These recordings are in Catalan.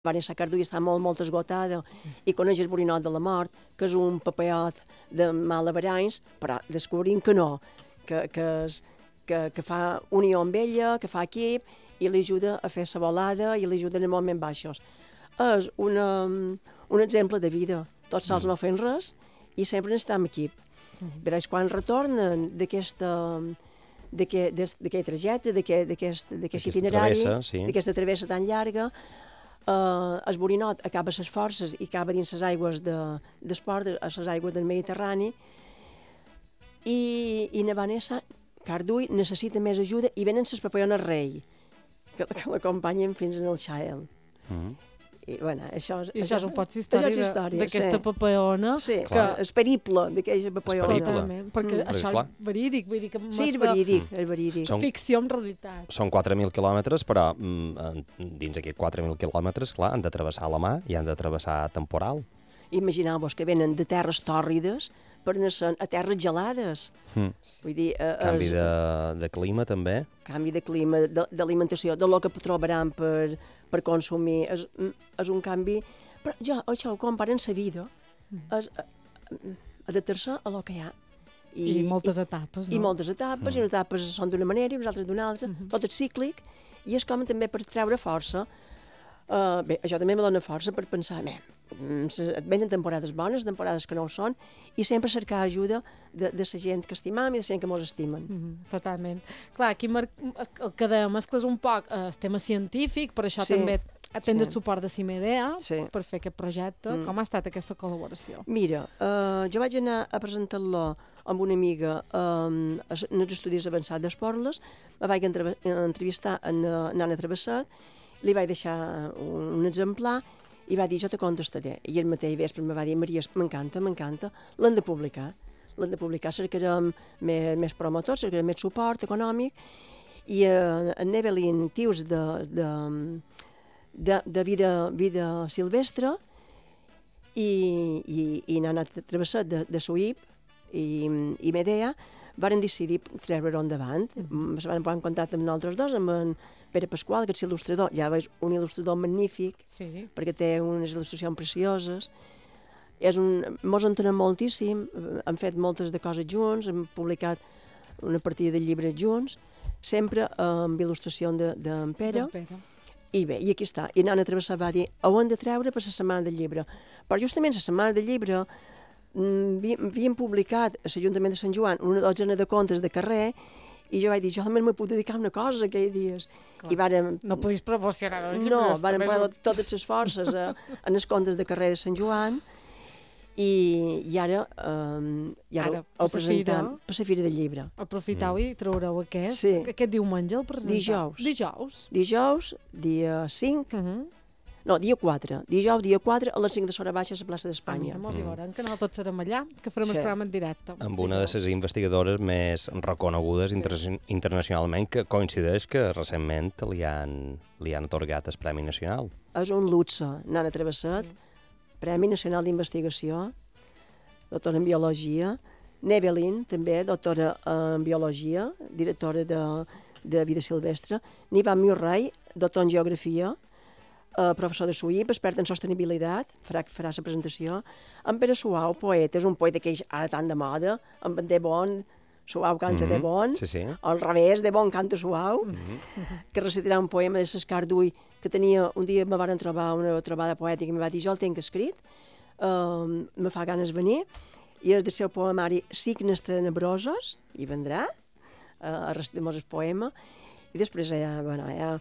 Vanessa Cardull està molt esgotada i coneix el borinot de la mort, que és un papallot de malabaranys, però descobrint que no, que fa unió amb ella, que fa equip i l'ajuda a fer sa volada i l'ajuda en moments baixos. És un exemple de vida. Tots sols no fem res i sempre estem en equip. Però quan retornen d'aquest trajecte, d'aquest itinerari, d'aquesta travessa tan llarga, el borinot acaba les forces i acaba dins les aigües d'esport, a les aigües del Mediterrani, i na Vanessa Cardull necessita més ajuda i venen les papallones rei, que l'acompanyen fins al Xael. I bueno, això és un poc història d'aquesta papallona. Sí, és periple d'aquesta papallona. Totalment, perquè això és verídic. Vull dir que sí, és verídic. Ficció amb realitat. Són 4.000 quilòmetres, però dins d'aquests 4.000 quilòmetres, clar, han de travessar la mar i han de travessar temporal. Imagineu-vos que venen de terres tòrrides per anar a terres gelades. Vull dir, canvi de clima, també. Canvi de clima, d'alimentació, de lo que trobaran per consumir. És un canvi... Però jo això ho comparo en la vida. És adaptar-se a lo que hi ha. I moltes etapes, no? I moltes etapes, i unes etapes són d'una manera i unes altres d'una altra. Tot és cíclic, i és com també per treure força. Bé, això també me dona força per pensar, et venen temporades bones, temporades que no ho són, i sempre cercar ajuda de la gent que estimam i de la gent que mos estimen. Totalment. Clar, aquí el que dèiem és un poc el tema científic, per això també tens el suport de Cimedea per fer aquest projecte. Com ha estat aquesta col·laboració? Mira, jo vaig anar a presentar-lo amb una amiga en els estudis avançats d'Esporles, me vaig entrevistar en Anna Travesset, li vaig deixar un exemplar i va dir, jo te contestaré. I el mateix vespre me va dir, Maria, m'encanta, l'hem de publicar. Cercarem més promotors, cercarem més suport econòmic, i en Nevelin Tius de vida silvestre i Nana Travesset de Suïp i Medea varen decidir treure-ho endavant. Es van posar en contacte amb nosaltres dos, amb en Pere Pasqual, que és il·lustrador. Ja és un il·lustrador magnífic, perquè té unes il·lustracions precioses. Mos entenem moltíssim, hem fet moltes de coses junts, hem publicat una partida de llibres junts, sempre amb il·lustració d'en Pere. I bé, i aquí està. I Nana Travesset va dir, ho hem de treure per la Setmana del Llibre. Però justament la Setmana del Llibre havíem publicat a l'Ajuntament de Sant Joan una dotzena de contes de carrer i jo vaig dir, jo almenys me puc dedicar a una cosa aquells dies. I vàrem... No podies promocionar els llibres. No, vàrem posar totes les forces en els contes de carrer de Sant Joan i ara ho presentem per la Fira del Llibre. Aprofitau i traureu aquest. Aquest diumenge el presentau. Dijous, dia 5. No, dia 4. Dijous, dia 4, a les 5 de Sora Baixa, a la plaça d'Espanya. Mos hi veurem, que no tots serem allà, que farem el programa en directe. Amb una de les investigadores més reconegudes internacionalment, que coincideix que recentment li han atorgat el Premi Nacional. És un luxe, Nana Travesset, Premi Nacional d'Investigació, doctora en Biologia, Nevelin, també, doctora en Biologia, directora de Vida Silvestre, Nivan Murray, doctor en Geografia, professor de Suïp, expert en sostenibilitat, farà la presentació. En Pere Suau, poeta, és un poeta que és ara tan de moda, en de bon, Suau canta de bon, al revés, de bon canta Suau, que recitarà un poema de Cardull que tenia, un dia me van trobar una trobada poètica i me va dir, jo el tinc escrit, me fa ganes venir, i és del seu poemari Signes Tenebrosos, i vendrà, a recitar-nos el poema, i després hi ha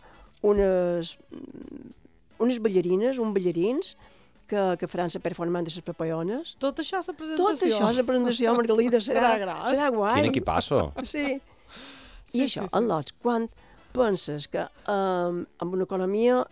unes ballarines, ballarins, que faran la performance de les papallones. Tot això és la presentació? Tot això és la presentació, Margalida, serà guai. Quin equipasso. Sí. I això, en lots, quan penses que amb una economia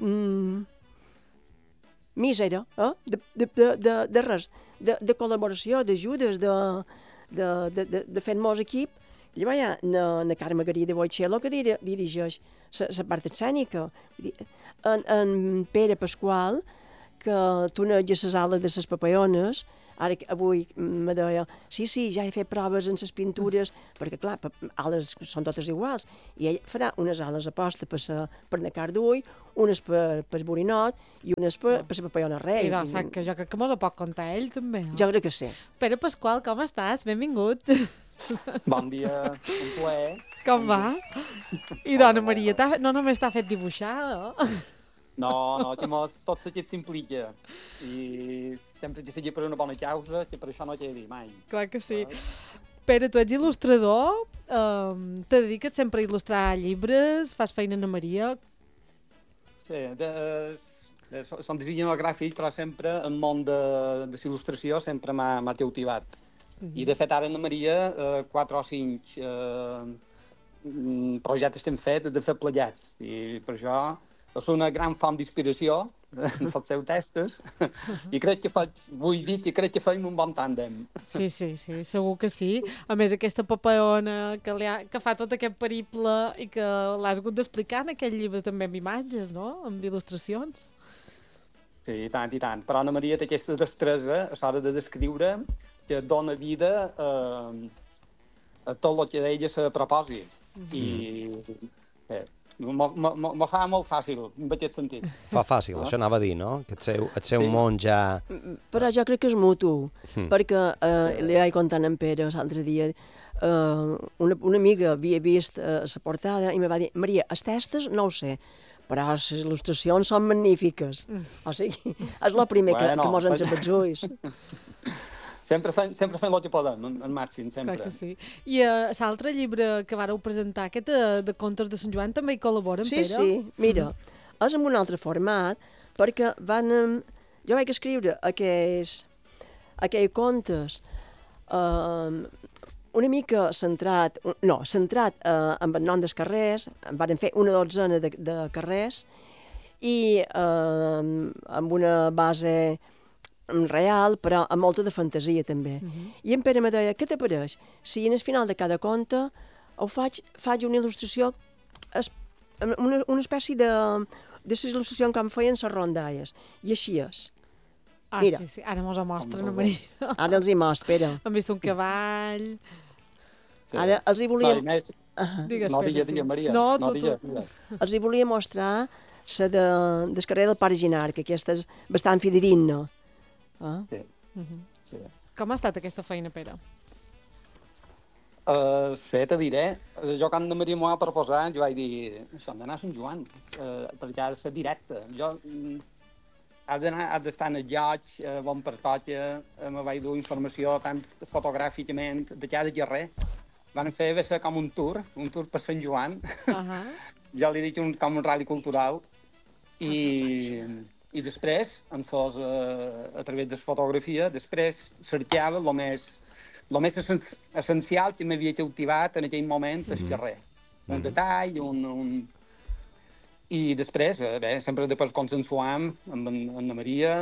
mísera, de res, de col·laboració, d'ajudes, de fer molts equip, llavors hi ha la Carme Garí de Boixello que dirigeix la part escènica. En Pere Pasqual, que tuneja les ales de les papallones, Ara avui me deia, sí, ja he fet proves en les pintures, perquè clar, ales són totes iguals, i ell farà unes ales a posta per Nacar d'Ull, unes per Borinot i unes per la Papallona Rei. I doncs, que jo crec que mos ho pot contar ell, també. Jo crec que sí. Pere Pasqual, com estàs? Benvingut. Bon dia, un plaer. Com va? I dona Maria, no només t'ha fet dibuixar, No, que tot s'aquest s'implica. I sempre que sigui per una bona causa, que per això no t'he de dir mai. Clar que sí. Pere, tu ets il·lustrador, te dediques sempre a il·lustrar llibres, fas feina a Maria. Sí, som dissenyador gràfic, però sempre el món de l'il·lustració sempre m'ha cautivat. I de fet ara en Maria 4 o 5 projectes que hem fet de fer plegats i per això és una gran font d'inspiració en els seus textos i crec que feim un bon tàndem. Sí, segur que sí. A més, aquesta Papallona que fa tot aquest periple i que l'has hagut d'explicar en aquell llibre també amb imatges, no? Amb il·lustracions. Sí, i tant. Però Anna Maria té aquesta destresa a l'hora de descriure que dona vida a tot el que d'ella se proposi. I m'ho fa molt fàcil, en aquest sentit. Fa fàcil, això anava a dir, no? Que el seu món ja... Però jo crec que és mutu, perquè li vaig contant en Pere l'altre dia, una amiga havia vist la portada i me va dir, Maria, els textos no ho sé, però les il·lustracions són magnífiques. O sigui, és el primer que mos entra pels ulls. Sempre fem el que podem, al màxim, sempre. Clar que sí. I l'altre llibre que vareu presentar, aquest de contes de Sant Joan, també hi col·labora en Pere? Sí, mira, és en un altre format, perquè jo vaig escriure aquells contes una mica centrat en el nom dels carrers, varen fer una dotzena de carrers, i amb una base real, però amb molta de fantasia també. I en Pere me deia, què t'apareix? Si en el final de cada conte faig una il·lustració, una espècie de les il·lustracions que em feien les rondalles. I així és. Mira. Sí, ara mos ho mostra, Anna Maria. Ara els hi mostra, Pere. Hem vist un cavall... Ara els hi volia... No, digues, Maria. No, els hi volia mostrar la del carrer del Pare Ginard, que aquesta és bastant fidedigna. Sí. Com ha estat aquesta feina, Pere? Te diré, jo quan Anna Maria m'ho va proposar, jo vaig dir, això hem d'anar a Sant Joan, perquè ha de ser directe. Jo ha d'estar en el lloc, on pertoca, me vaig dur informació tant fotogràficament de cada carrer. Van fer com un tour per Sant Joan. Jo li dic com un rally cultural. I després, a través de la fotografia, després cercava el més essencial que m'havia cautivat en aquell moment al carrer. Un detall, I després, sempre consensuam amb Anna Maria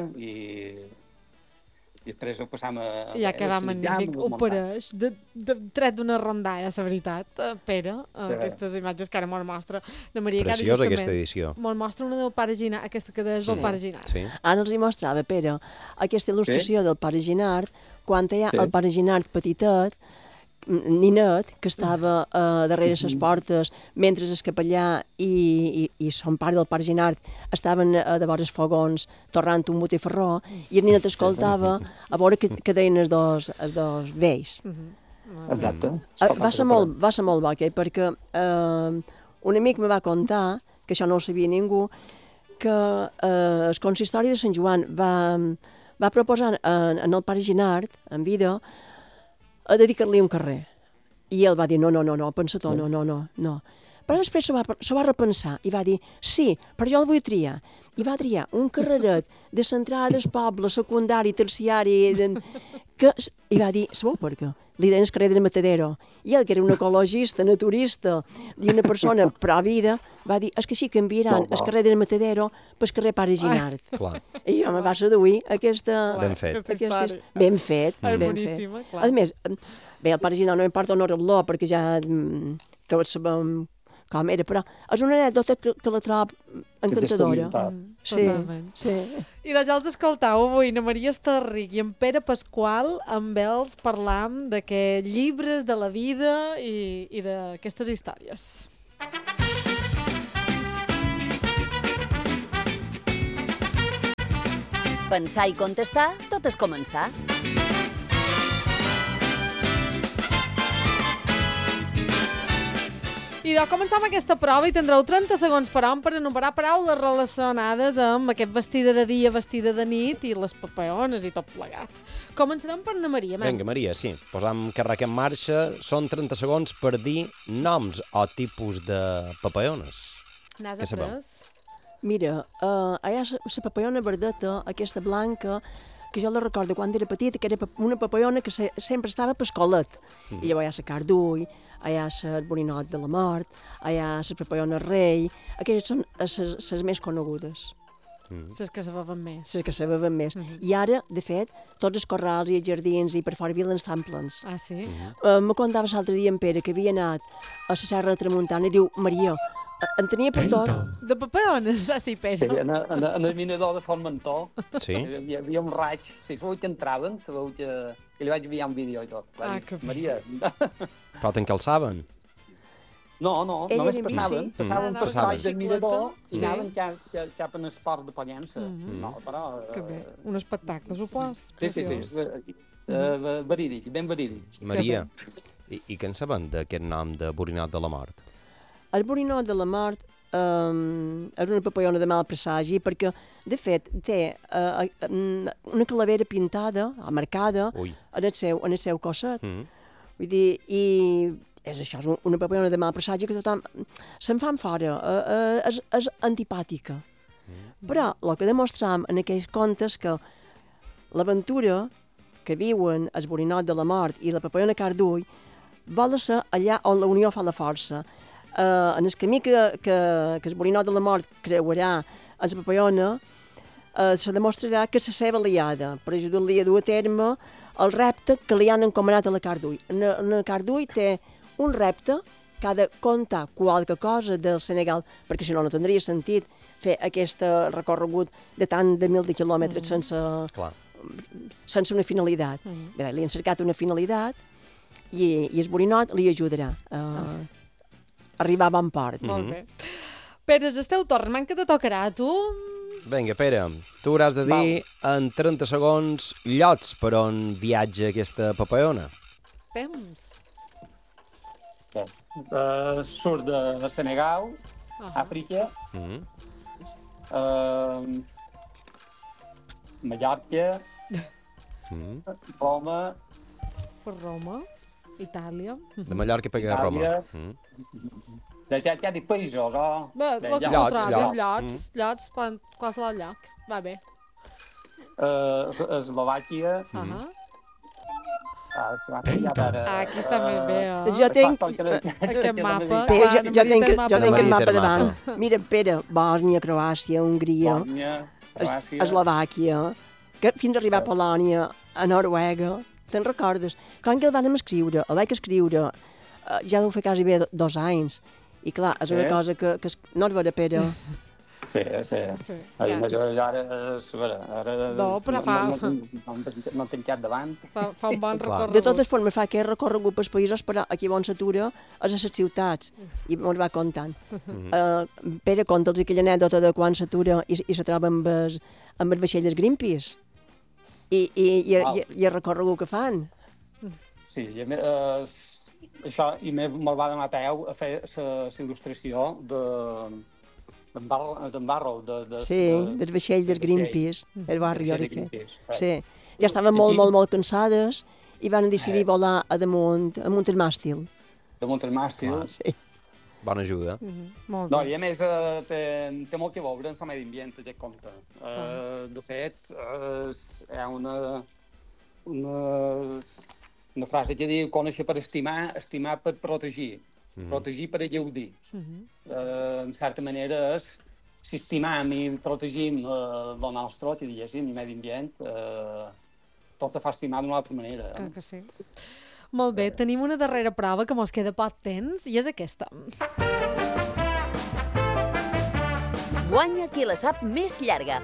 i després ho passam a... Ja queda magnífic, ho pareix, tret d'una rondalla, la veritat, Pere, aquestes imatges que ara mos mostra la Maria. Preciosa aquesta edició. Mos mostra una del Pare Ginard, aquesta que és del Pare Ginard. Sí. Ara els hi mostrava, Pere, aquesta il·lustració del Pare Ginard, quan hi ha el Pare Ginard petitet, ninet, que estava darrere les portes, mentre el capellà i son pare del Pare Ginard estaven a de vora els fogons torrant un botifarró, i el ninet escoltava a veure què deien els dos vells. Exacte. Va ser molt bo, perquè un amic me va contar, que això no ho sabia ningú, que el consistori de Sant Joan va proposar en el Pare Ginard, en vida, a dedicar-li un carrer. I ell va dir, no, pensa-t'ho, no. Però després s'ho va repensar i va dir, sí, però jo el vull triar. I va triar un carreret de l'entrada del poble, secundari, terciari, i va dir, sabeu per què? Li deien el carrer del Matadero. I ell, que era un ecologista, naturista, i una persona pro-vida, va dir, és que així canviaran el carrer del Matadero pel carrer Pare Ginard. I jo me va seduir aquesta... Ben fet. Ben fet. Boníssima, clar. A més, bé, el Pare Ginard no m'importa honor-lo, perquè ja tots sabem com era, però és una anècdota que la trobo encantadora. Sí, sí. I doncs ja els escoltau avui, na Maria Estarric i en Pere Pasqual, amb ells parlam d'aquests llibres de la vida i d'aquestes històries. Pensar i contestar, tot és començar. I de començar amb aquesta prova i tindreu 30 segons per enumerar paraules relacionades amb aquest vestida de dia, vestida de nit i les papeones i tot plegat. Començarem per na Maria. Vinga, Maria, sí. Posam carrec en marxa. Són 30 segons per dir noms o tipus de papeones. N'has Què sabeu? après? Mira, hi ha la papallona verdeta, aquesta blanca, que jo la recordo quan era petita, que era una papallona que sempre estava per escolet. I llavors hi ha la cardull, hi ha el borinot de la mort, hi ha la papallona rei. Aquestes són les més conegudes. Les que sabaven més. Les que sabaven més. I ara, de fet, tots els corrals i els jardins i per fora vilen estan plens. Ah, sí? Me contava l'altre dia en Pere que havia anat a la Serra de Tramuntana i diu, Maria, en tenia per tot. De papeones? Ah, sí, Pere. Sí, en el minador de Formentor Sí? hi havia un raig, si sabeu que entraven, sabeu que li vaig enviar un vídeo i tot. Ah, que bé. Maria, Però te'n calçaven? no, Ell només era en passaven, bici? passaven per Passaven. baix del mirador i Sí. anaven cap en esport de Pollença. No, però... Que bé. Un espectacle, supos. Sí. Verídic, ben verídic. Maria, i què en saben d'aquest nom de borinot de la mort? El borinot de la mort és una papallona de mal presagi perquè, de fet, té una calavera pintada, marcada, en el seu cosset. Vull dir, i és això, és una papallona de mal presagi que tothom se'n fan fora, és antipàtica. Però el que demostrem en aquells contes que l'aventura que viuen el borinot de la mort i la papallona cardull vol ser allà on la unió fa la força. En el camí que el borinot de la mort creuarà en la papallona, se demostrarà que és la seva aliada per ajudar-li a dur a terme el repte que li han encomanat a la cardull. La cardull té un repte que ha de contar qualque cosa del Senegal, perquè si no, no tindria sentit fer aquest recorregut de tant de mil de quilòmetres sense una finalitat. Bé, li han cercat una finalitat i el borinot li ajudarà a arribar a bon port. Molt bé. Pere, el teu torn, man que te tocarà, tu? Vinga, Pere, tu hauràs de dir en 30 segons llocs per on viatja aquesta papallona. Temps. Surt de Senegal, Àfrica, Mallorca, Roma... Per Roma, Itàlia. De Mallorca pega a Roma. Ja dic països, o... Bé, llocs, qualsevol lloc. Va bé. Eslovàquia... Aquí està més bé, Jo tinc aquest mapa. Pere, jo tinc el mapa davant. Mira, Pere, Bòsnia, Croàcia, Hongria, Eslovàquia, fins a arribar a Polònia, a Noruega. Te'n recordes? Quan que el vam escriure, el vaig escriure, ja deu fer quasi bé 2 anys. I clar, és una cosa que no és vera, Pere. Sí. Ara... No, però no tinc cap davant. Fa un bon recorregut. De totes formes, fa aquest recorregut pels països, però aquí on s'atura és a les ciutats. I ens va comptant. Pere, conta'ls aquella anècdota de quan s'atura i se troba amb els vaixells Greenpeace. I el recorregut que fan. Sí, això, i me'l va donar peu a fer la il·lustració d'en Barrow. Sí, del vaixell del Greenpeace, el barri Orique. Sí, ja estaven molt cansades i van decidir volar amunt el màstil. Damunt el màstil. Sí. Bona ajuda. Molt No, bé. i a més té molt que veure amb el medi ambient, aquest conte. De fet, hi ha una frase que diu conèixer per estimar, estimar per protegir, protegir per alleudir. En certa manera és, si estimam i protegim el nostre, que diguéssim, el medi ambient, tot se fa estimar d'una altra manera. Clar que sí. Molt bé, tenim una darrera prova que mos queda poc temps i és aquesta. Guanya qui la sap més llarga.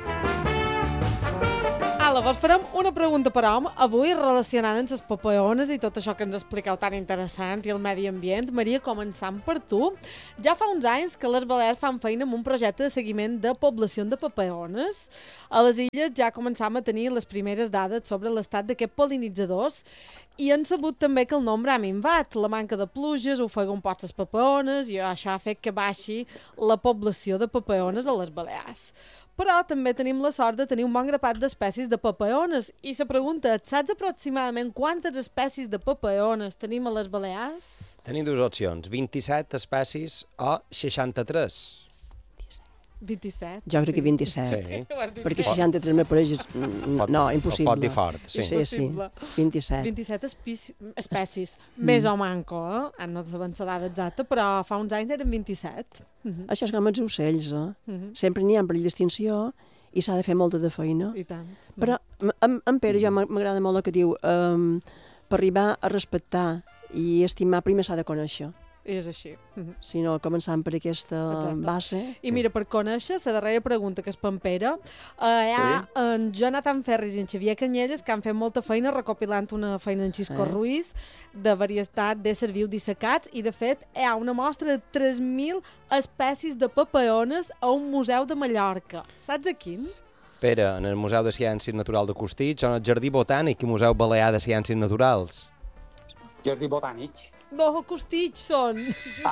Llavors farem una pregunta per hom, avui relacionada amb les papeones i tot això que ens expliqueu tan interessant i el medi ambient. Maria, començant per tu. Ja fa uns anys que les Balears fan feina amb un projecte de seguiment de població de papeones. A les illes ja començam a tenir les primeres dades sobre l'estat d'aquests pol·linitzadors i han sabut també que el nombre ha minvat. La manca de pluges ofega un poc les papeones i això ha fet que baixi la població de papeones a les Balears. Però també tenim la sort de tenir un bon grapat d'espècies de papeones. I la pregunta, saps aproximadament quantes espècies de papeones tenim a les Balears? Tenim dues opcions, 27 espècies o 63. 27? Jo crec que 27. Sí. Perquè 63 me pareix... No, impossible. Pot dir fort, sí. Sí, 27. 27 espècies. Més o manco, eh? No sabem la dada exacta, però fa uns anys eren 27. Això és com els ocells, Sempre n'hi ha en perill d'extinció i s'ha de fer molta de feina. I tant. Però en Pere ja m'agrada molt el que diu, per arribar a respectar i estimar primer s'ha de conèixer. És així. Si no, començant per aquesta base... I mira, per conèixer, la darrera pregunta, que és per en Pere, hi ha en Jonathan Ferris i en Xavier Canyelles, que han fet molta feina recopilant una feina en Xisco Ruiz de varietat d'éssers vius dissecats, i de fet hi ha una mostra de 3.000 espècies de papeones a un museu de Mallorca. Saps a quin? Pere, en el Museu de Ciències Naturals de Costitx, o en el Jardí Botànic i Museu Balear de Ciències Naturals? Jardí Botànic. No, Costitx són. Jo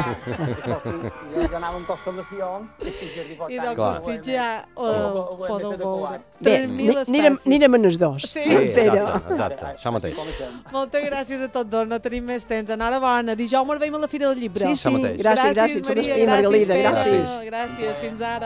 anava amb constel·lacions i Jardí Botànic. I del Costitx ja podeu veure. Bé, anirem en els dos. Sí, exacte, això mateix. Moltes gràcies a tots dos, no tenim més temps. Enhorabona, dijous ens veiem a la Fira del Llibre. Sí, gràcies, tot l'estim, Margalida, gràcies. Gràcies, fins ara.